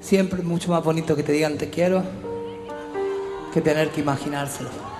Siempre es mucho más bonito que te digan te quiero que tener que imaginárselo.